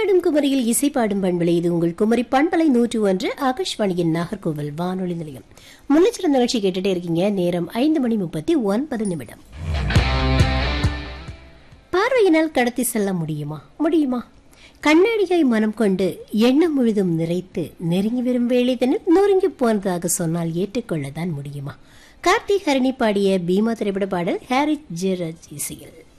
இசையாடும் குமரியில் இசை பாடும் பண்பலை. இது உங்கள் குமரி பண்பலை 101 ஆகாஷ்வாணியின் நாகர்கோவில் வானொலி நிலையம். முன்னெச்சரிக்கை நிகழ்ச்சி கேட்டுட்டே இருக்கீங்க. நேரம் 5:39. பார்வையினால் கடத்தி செல்ல முடியுமா? கண்ணாடியை மனம் கொண்டு எண்ணம் முழுதும் நிறைத்து நெருங்கி வரும் வேளைதனில் நொறுங்கி போனதாக சொன்னால் ஏற்றுக்கொள்ளத்தான் முடியுமா? கார்த்திக் ஹரிணி பாடிய பீமா திரைப்பட பாடல் ஹாரிஸ் ஜெயராஜ் இசையில்.